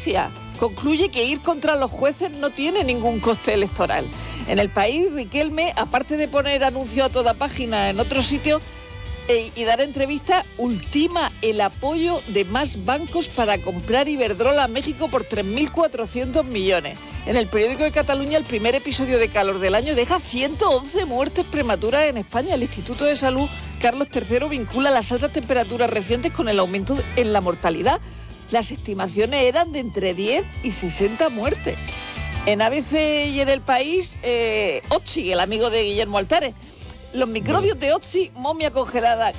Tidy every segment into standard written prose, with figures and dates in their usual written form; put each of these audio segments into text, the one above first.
Galicia concluye que ir contra los jueces no tiene ningún coste electoral. En El País, Riquelme, aparte de poner anuncios a toda página en otros sitios y dar entrevistas, ultima el apoyo de más bancos para comprar Iberdrola a México por 3.400 millones. En El Periódico de Cataluña, el primer episodio de calor del año deja 111 muertes prematuras en España. El Instituto de Salud Carlos III vincula las altas temperaturas recientes con el aumento en la mortalidad. Las estimaciones eran de entre 10 y 60 muertes. En ABC y en El País, Otzi, el amigo de Guillermo Altares. Los microbios de Otzi, momia congelada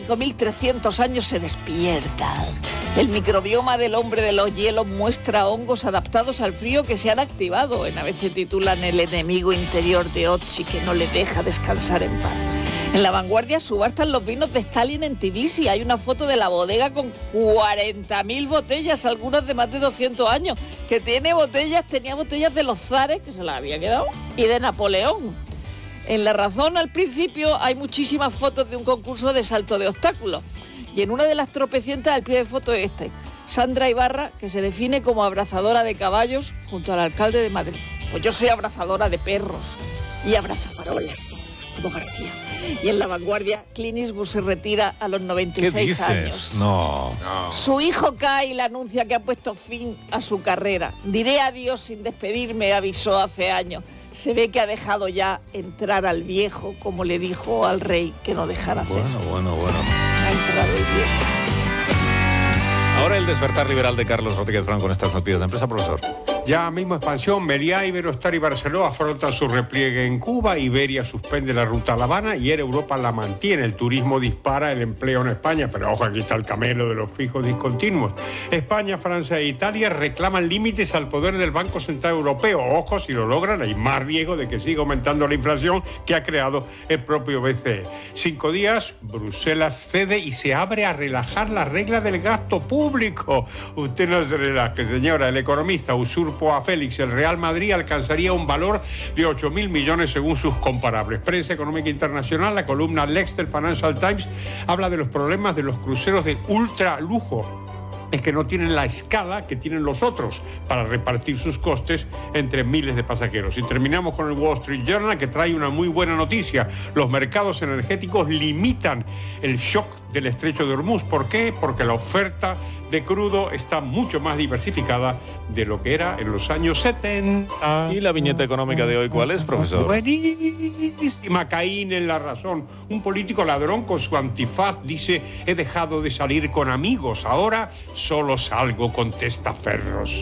5.300 años, se despiertan. El microbioma del hombre de los hielos muestra hongos adaptados al frío que se han activado. En ABC titulan El enemigo interior de Otzi que no le deja descansar en paz. En La Vanguardia subastan los vinos de Stalin en Tbilisi. Hay una foto de la bodega con 40.000 botellas, algunas de más de 200 años, que tenía botellas de los zares, que se las había quedado, y de Napoleón. En La Razón, al principio, hay muchísimas fotos de un concurso de salto de obstáculos. Y en una de las tropecientas, el pie de foto es este. Sandra Ibarra, que se define como abrazadora de caballos junto al alcalde de Madrid. Pues yo soy abrazadora de perros y abrazafarolas, como García. Y en La Vanguardia, Clint Eastwood se retira a los 96 años. No. Su hijo Kyle anuncia que ha puesto fin a su carrera. Diré adiós sin despedirme, avisó hace años. Se ve que ha dejado ya entrar al viejo, como le dijo al rey que no dejara hacer. Bueno. Ha entrado el viejo. Ahora el despertar liberal de Carlos Rodríguez Brown con estas noticias de empresa, profesor. Ya mismo expansión, Meliá, Iberostar y Barceló afrontan su repliegue en Cuba, Iberia suspende la ruta a La Habana y Air Europa la mantiene. El turismo dispara el empleo en España, pero ojo, aquí está el camelo de los fijos discontinuos. España, Francia e Italia reclaman límites al poder del Banco Central Europeo. Ojo, si lo logran, hay más riesgo de que siga aumentando la inflación que ha creado el propio BCE. 5 días, Bruselas cede y se abre a relajar la regla del gasto público. Usted no se relaje, señora. El economista usurpa a Félix. El Real Madrid alcanzaría un valor de 8.000 millones según sus comparables. Prensa Económica Internacional, la columna Lex del Financial Times habla de los problemas de los cruceros de ultra lujo. Es que no tienen la escala que tienen los otros para repartir sus costes entre miles de pasajeros. Y terminamos con el Wall Street Journal, que trae una muy buena noticia. Los mercados energéticos limitan el shock del estrecho de Hormuz. ¿Por qué? Porque la oferta de crudo está mucho más diversificada de lo que era en los años 70. ¿Y la viñeta económica de hoy cuál es, profesor? Buenísima. Caín en La Razón. Un político ladrón con su antifaz dice: he dejado de salir con amigos, ahora solo salgo con testaferros.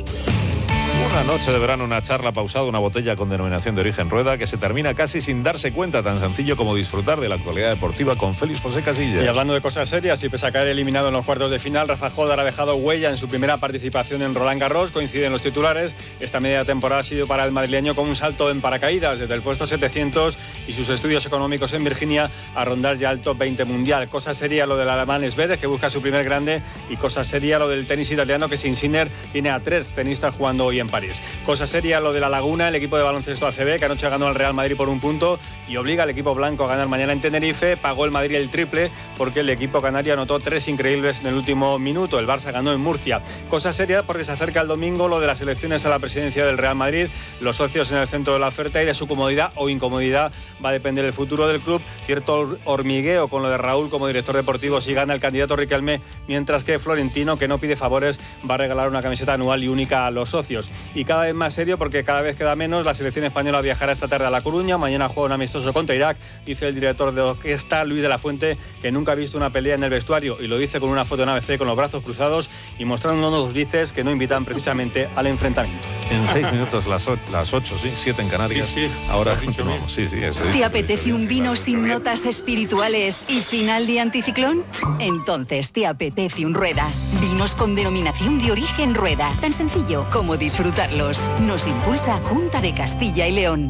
Una noche de verano, una charla pausada, una botella con denominación de origen Rueda, que se termina casi sin darse cuenta, tan sencillo como disfrutar de la actualidad deportiva con Félix José Casillas. Y hablando de cosas serias, y pese a caer eliminado en los cuartos de final, Rafa Jodar ha dejado huella en su primera participación en Roland Garros. Coinciden los titulares. Esta media temporada ha sido para el madrileño como un salto en paracaídas desde el puesto 700 y sus estudios económicos en Virginia a rondar ya el top 20 mundial. Cosa seria lo del alemán Zverev, que busca su primer grande, y cosa seria lo del tenis italiano, que sin Sinner tiene a 3 tenistas jugando hoy en París. Cosa seria lo de La Laguna, el equipo de baloncesto ACB, que anoche ganó al Real Madrid por 1 punto y obliga al equipo blanco a ganar mañana en Tenerife. Pagó el Madrid el triple porque el equipo canario anotó 3 increíbles en el último minuto. El Barça ganó en Murcia. Cosa seria porque se acerca el domingo lo de las elecciones a la presidencia del Real Madrid. Los socios en el centro de la oferta, y de su comodidad o incomodidad va a depender el futuro del club. Cierto hormigueo con lo de Raúl como director deportivo si gana el candidato Riquelme, mientras que Florentino, que no pide favores, va a regalar una camiseta anual y única a los socios. Y cada vez más serio porque cada vez queda menos. La selección española viajará esta tarde a La Coruña. Mañana juega un amistoso contra Irak. Dice el director de orquesta, Luis de la Fuente, que nunca ha visto una pelea en el vestuario, y lo dice con una foto en ABC con los brazos cruzados y mostrando unos bíceps que no invitan precisamente al enfrentamiento. En 6 minutos las 8, sí, 7 en Canarias. Sí. Ahora continuamos. Sí, eso. ¿Te apetece un vino sin notas espirituales y final de anticiclón? Entonces te apetece un Rueda. Vinos con denominación de origen Rueda. Tan sencillo como disfrutarlos. Nos impulsa Junta de Castilla y León.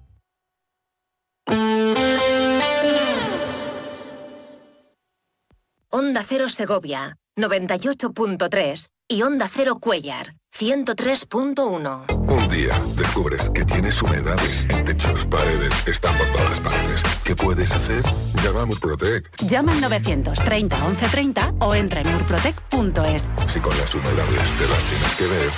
Onda Cero Segovia, 98.3 y Onda Cero Cuéllar, 103.1. Un día descubres que tienes humedades en techos, paredes, están por todas partes. ¿Qué puedes hacer? Llama a Murprotec. Llama al 930 1130 o entra en murprotec.es. Si con las humedades te las tienes que ver,